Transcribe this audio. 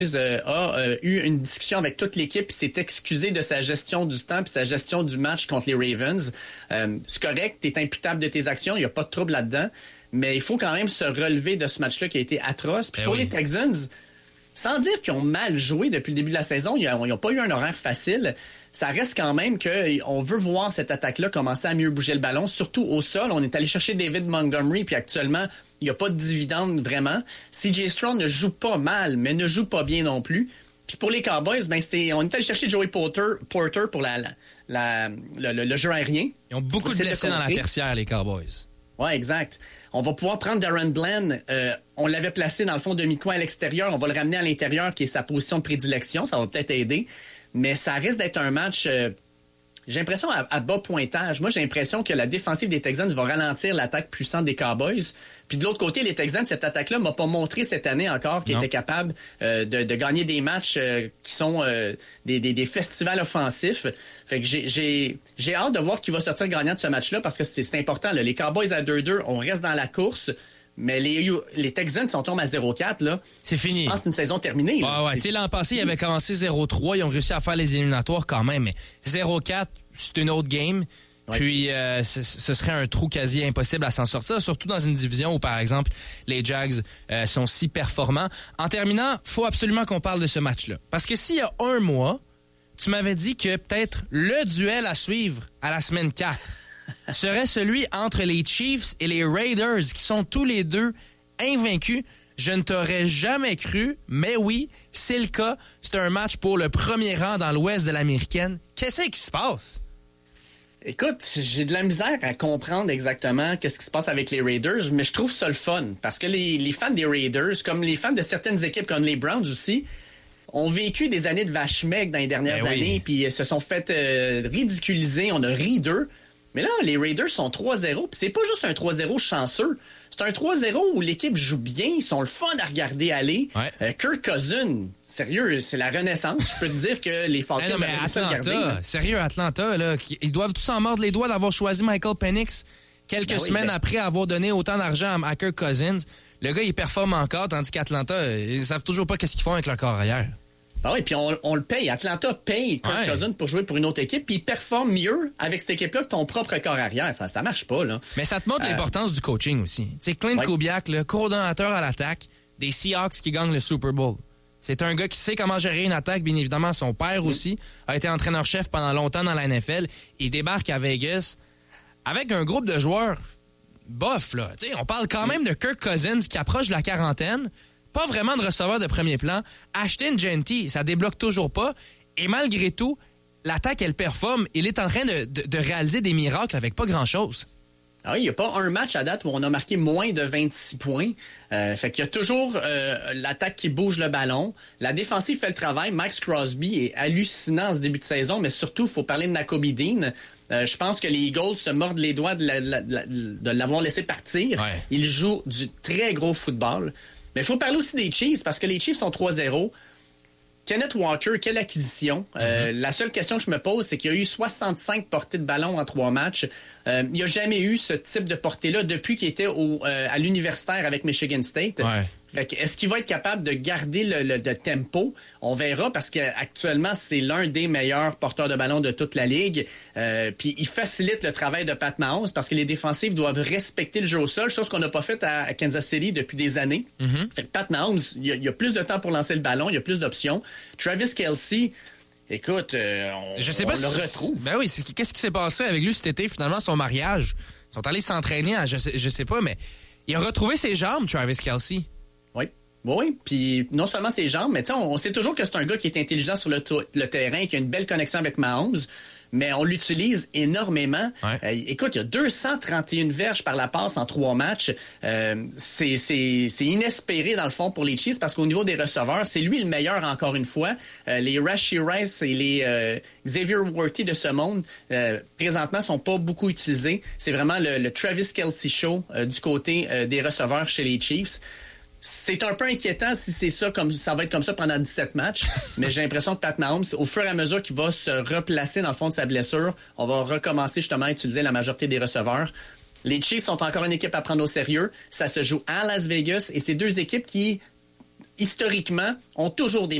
a eu une discussion avec toute l'équipe et s'est excusé de sa gestion du temps puis sa gestion du match contre les Ravens. C'est correct, t'es imputable de tes actions, il n'y a pas de trouble là-dedans, mais il faut quand même se relever de ce match-là qui a été atroce. Puis pour les Texans, sans dire qu'ils ont mal joué depuis le début de la saison, ils n'ont pas eu un horaire facile. Ça reste quand même qu'on veut voir cette attaque-là commencer à mieux bouger le ballon, surtout au sol. On est allé chercher David Montgomery, puis actuellement, il n'y a pas de dividende vraiment. CJ Stroud ne joue pas mal, mais ne joue pas bien non plus. Puis pour les Cowboys, on est allé chercher Joey Porter pour le jeu aérien. Ils ont beaucoup de blessés dans la tertiaire, les Cowboys. Oui, exact. On va pouvoir prendre Darren Bland. On l'avait placé dans le fond demi-coin à l'extérieur. On va le ramener à l'intérieur, qui est sa position de prédilection. Ça va peut-être aider. Mais ça risque d'être un match, j'ai l'impression, à bas pointage. Moi, j'ai l'impression que la défensive des Texans va ralentir l'attaque puissante des Cowboys. Puis de l'autre côté, les Texans, cette attaque-là m'a pas montré cette année encore qu'ils étaient capables de gagner des matchs qui sont des festivals offensifs. Fait que j'ai hâte de voir qui va sortir gagnant de ce match-là parce que c'est important. Là. Les Cowboys à 2-2, on reste dans la course. Mais les Texans, si on tombe à 0-4, là, c'est fini. Je pense que c'est une saison terminée. Ouais. Tu sais, l'an passé, ils avaient commencé 0-3. Ils ont réussi à faire les éliminatoires quand même. Mais 0-4, c'est une autre game. Ouais. Puis, ce serait un trou quasi impossible à s'en sortir, surtout dans une division où, par exemple, les Jags sont si performants. En terminant, faut absolument qu'on parle de ce match-là. Parce que s'il y a un mois, tu m'avais dit que peut-être le duel à suivre à la semaine 4 serait celui entre les Chiefs et les Raiders, qui sont tous les deux invaincus. Je ne t'aurais jamais cru, mais oui, c'est le cas. C'est un match pour le premier rang dans l'ouest de l'américaine. Qu'est-ce qui se passe? Écoute, j'ai de la misère à comprendre exactement qu'est-ce qui se passe avec les Raiders, mais je trouve ça le fun. Parce que les fans des Raiders, comme les fans de certaines équipes comme les Browns aussi, ont vécu des années de vache maigre dans les dernières années, puis se sont fait ridiculiser. On a ri d'eux. Mais là, les Raiders sont 3-0, puis c'est pas juste un 3-0 chanceux. C'est un 3-0 où l'équipe joue bien, ils sont le fun à regarder aller. Ouais. Kirk Cousins, sérieux, c'est la renaissance. Je peux te dire que les Falcons... mais Atlanta, sérieux, Atlanta, là, ils doivent tous s'en mordre les doigts d'avoir choisi Michael Penix quelques semaines après avoir donné autant d'argent à Kirk Cousins. Le gars, il performe encore, tandis qu'Atlanta, ils savent toujours pas qu'est-ce qu'ils font avec leur corps arrière. Ah oui, puis on le paye. Atlanta paye Kirk Cousins pour jouer pour une autre équipe, puis il performe mieux avec cette équipe-là que ton propre corps arrière. Ça marche pas, là. Mais ça te montre l'importance du coaching aussi. Tu sais, Clint Kubiak, là, coordonnateur à l'attaque des Seahawks qui gagnent le Super Bowl. C'est un gars qui sait comment gérer une attaque, bien évidemment. Son père aussi a été entraîneur-chef pendant longtemps dans la NFL. Il débarque à Vegas avec un groupe de joueurs bof, là. Tu sais, on parle quand même de Kirk Cousins qui approche de la quarantaine. Pas vraiment de receveur de premier plan. Ashton Jeanty, ça débloque toujours pas. Et malgré tout, l'attaque, elle performe. Il est en train de réaliser des miracles avec pas grand-chose. Ah oui, il n'y a pas un match à date où on a marqué moins de 26 points. Fait qu'il y a toujours l'attaque qui bouge le ballon. La défensive fait le travail. Max Crosby est hallucinant en ce début de saison, mais surtout, il faut parler de Nakobe Dean. Je pense que les Eagles se mordent les doigts de l'avoir laissé partir. Ouais. Il joue du très gros football. Mais il faut parler aussi des Chiefs, parce que les Chiefs sont 3-0. Kenneth Walker, quelle acquisition. La seule question que je me pose, c'est qu'il y a eu 65 portées de ballon en 3 matchs. Il n'y a jamais eu ce type de portée-là depuis qu'il était à l'universitaire avec Michigan State. Ouais. Fait que, est-ce qu'il va être capable de garder le tempo? On verra, parce qu'actuellement, c'est l'un des meilleurs porteurs de ballon de toute la ligue. Puis il facilite le travail de Pat Mahomes parce que les défensifs doivent respecter le jeu au sol, chose qu'on n'a pas faite à Kansas City depuis des années. Fait que Pat Mahomes, il y a plus de temps pour lancer le ballon, il y a plus d'options. Travis Kelce... Écoute, je sais pas si le retrouve. Ben oui, qu'est-ce qui s'est passé avec lui cet été, finalement, son mariage? Ils sont allés s'entraîner à, je sais pas, mais il a retrouvé ses jambes, Travis Kelce. Oui, puis non seulement ses jambes, mais on sait toujours que c'est un gars qui est intelligent sur le terrain, qui a une belle connexion avec Mahomes, mais on l'utilise énormément. Ouais. Écoute, il y a 231 verges par la passe en 3 matchs. C'est inespéré, dans le fond, pour les Chiefs, parce qu'au niveau des receveurs, c'est lui le meilleur, encore une fois. Les Rashee Rice et les Xavier Worthy de ce monde, présentement, sont pas beaucoup utilisés. C'est vraiment le Travis Kelce show du côté des receveurs chez les Chiefs. C'est un peu inquiétant si c'est ça, comme ça va être comme ça pendant 17 matchs, mais j'ai l'impression que Pat Mahomes, au fur et à mesure qu'il va se replacer dans le fond de sa blessure, on va recommencer justement à utiliser la majorité des receveurs. Les Chiefs sont encore une équipe à prendre au sérieux. Ça se joue à Las Vegas et c'est 2 équipes qui historiquement, ont toujours des